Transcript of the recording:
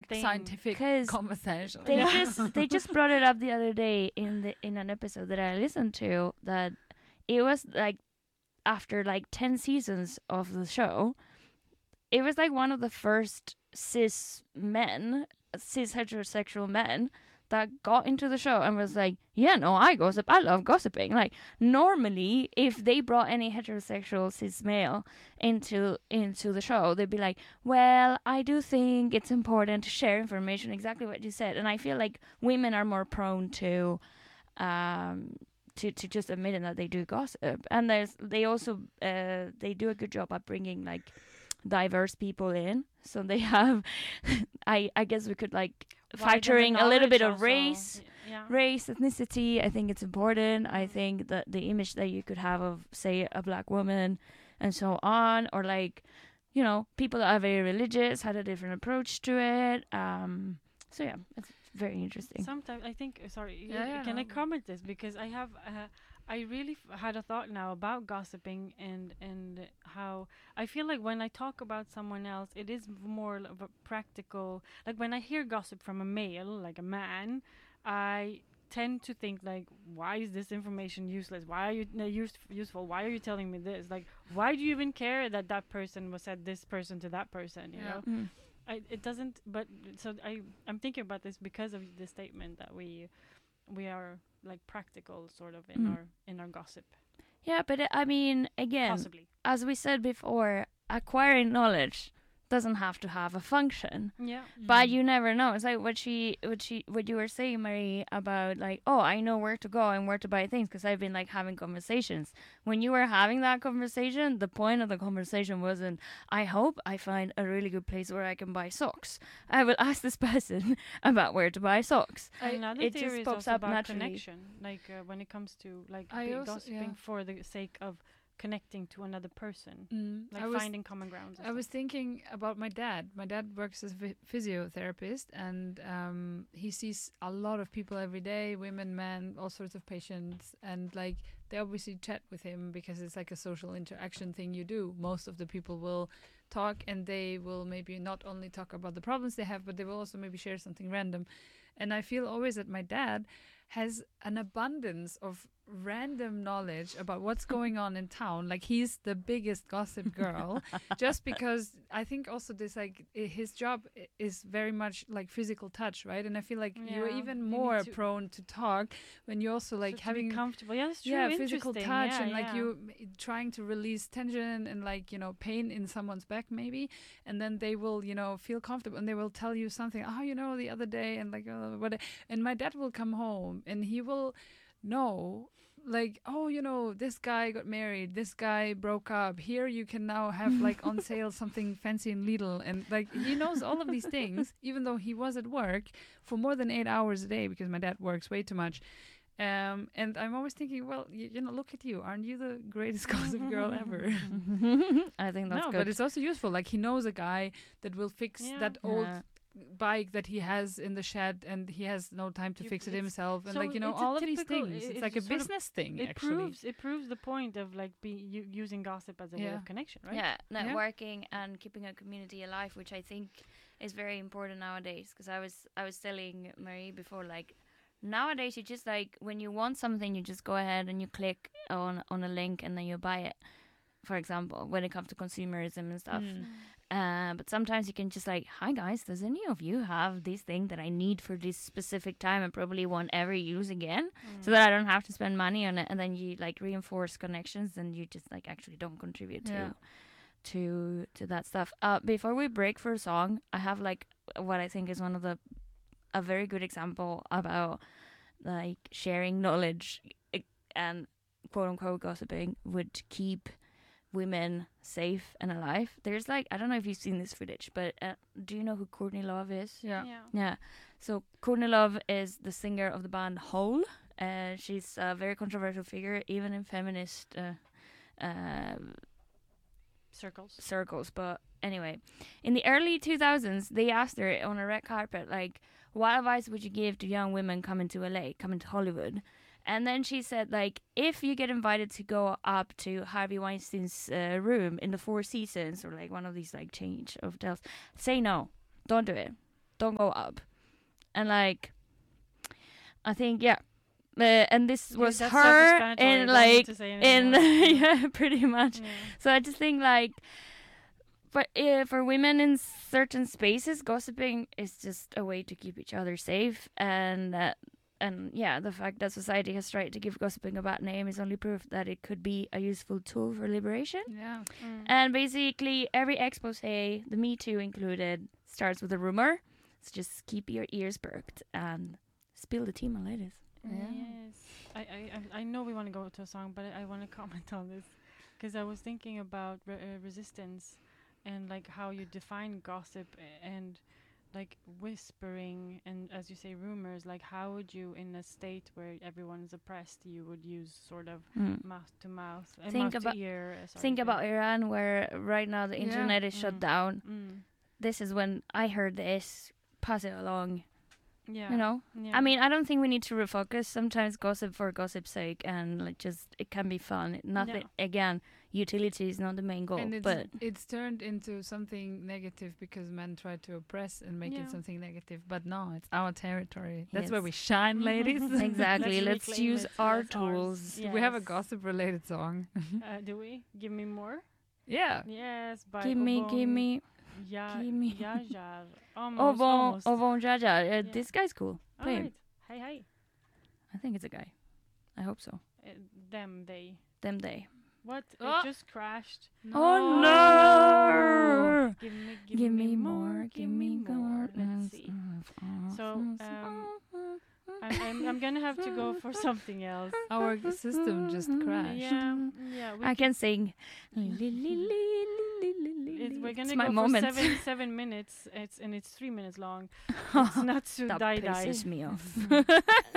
scientific 'Cause conversation. they just brought it up the other day in an episode that I listened to, that it was like after like 10 seasons of the show, it was like one of the first cis heterosexual men that got into the show and was like, yeah, no, I gossip. I love gossiping. Like, normally, if they brought any heterosexual cis male into the show, they'd be like, well, I do think it's important to share information, exactly what you said. And I feel like women are more prone to just admitting that they do gossip. And they also they do a good job at bringing like diverse people in. So they have, I guess we could like factoring a little bit of race, ethnicity. I think it's important. I think that the image that you could have of, say, a black woman and so on, or like, you know, people that are very religious had a different approach to it. So yeah, it's very interesting. Sometimes I think, can I comment this, because I have I really had a thought now about gossiping and how I feel like when I talk about someone else, it is more of a practical. Like when I hear gossip from a male, like a man, I tend to think like, why is this information useless? Why are you useful? Why are you telling me this? Like, why do you even care that that person was said this person to that person? You know. Mm. It doesn't, but so I'm thinking about this because of the statement that we are like practical sort of in our gossip. Yeah, but I mean, again, Possibly. as we said before, acquiring knowledge doesn't have to have a function. Yeah. But you never know. It's like what you were saying, Marie, about like, oh, I know where to go and where to buy things because I've been like having conversations. When you were having that conversation, the point of the conversation wasn't, I hope I find a really good place where I can buy socks. I will ask this person about where to buy socks. Another It theory just is pops also up about naturally. connection, like when it comes to like gossiping for the sake of connecting to another person, like finding common grounds. I was thinking about my dad. My dad works as a physiotherapist, and he sees a lot of people every day, women, men, all sorts of patients, and like they obviously chat with him because it's like a social interaction thing you do. Most of the people will talk, and they will maybe not only talk about the problems they have, but they will also maybe share something random. And I feel always that my dad has an abundance of random knowledge about what's going on in town. Like he's the biggest gossip girl, just because I think also this like his job is very much like physical touch, right? And I feel like you're even more prone to talk when you also like having comfortable. Yeah, that's true. Physical touch and like you trying to release tension and like, you know, pain in someone's back maybe, and then they will, you know, feel comfortable and they will tell you something. Oh, you know, the other day and like what? And my dad will come home and he will know, like, oh, you know, this guy got married, this guy broke up, here you can now have like on sale something fancy in Lidl, and like he knows all of these things even though he was at work for more than 8 hours a day, because my dad works way too much. And I'm always thinking, well, you know, look at you, aren't you the greatest gossip girl ever? I think that's good. But it's also useful, like he knows a guy that will fix that old bike that he has in the shed and he has no time to fix it himself, and so like, you know, all of these things, it's like a business thing. It proves the point of like using gossip as a way of connection, right? Networking and keeping a community alive, which I think is very important nowadays, because I was telling Marie before, like nowadays you just like when you want something you just go ahead and you click on a link and then you buy it, for example, when it comes to consumerism and stuff. But sometimes you can just like, hi guys, does any of you have this thing that I need for this specific time and probably won't ever use again, so that I don't have to spend money on it? And then you like reinforce connections and you just like actually don't contribute to that stuff. Before we break for a song, I have like what I think is a very good example about like sharing knowledge and quote unquote gossiping would keep women safe and alive. There's like, I don't know if you've seen this footage, but do you know who Courtney Love is? Yeah. So Courtney Love is the singer of the band Hole. She's a very controversial figure, even in feminist circles. But anyway, in the early 2000s, they asked her on a red carpet, like, what advice would you give to young women coming to LA, coming to Hollywood? And then she said, like, if you get invited to go up to Harvey Weinstein's room in the Four Seasons or like one of these like change of hotels, say no, don't do it. don't go up. And like, I think, and this was her in like, in, yeah, pretty much. Yeah. So I just think like, but for women in certain spaces, gossiping is just a way to keep each other safe. And the fact that society has tried to give gossiping a bad name is only proof that it could be a useful tool for liberation. Yeah. And basically, every expose, the Me Too included, starts with a rumor. So just keep your ears perked and spill the tea, my ladies. Yeah. Yes. I know we want to go to a song, but I want to comment on this because I was thinking about resistance and like how you define gossip and like whispering and, as you say, rumors. Like, how would you, in a state where everyone is oppressed, you would use sort of mouth to mouth, mouth to ear? Think about Iran, where right now the internet is shut down. This is when I heard this. Pass it along. Yeah. You know? Yeah. I mean, I don't think we need to refocus. Sometimes gossip for gossip's sake, and like just it can be fun. Nothing again. Utility is not the main goal, and but it's turned into something negative because men try to oppress and make it something negative. But no, it's our territory. That's where we shine, ladies. Exactly. Let's use our tools. Yes. We have a gossip-related song. Do we? Give me more. Yeah. Yes. By give me. Jajar. Almost. Ovon Jajar. This guy's cool. Play him. Hey. I think it's a guy. I hope so. Them, they. What? It just crashed. No. Oh no! Give me more. Let's see. So, I'm gonna have to go for something else. Our system just crashed. Yeah. I can sing. We're gonna go for 7 minutes. It's 3 minutes long. It's not to die. That pisses me off.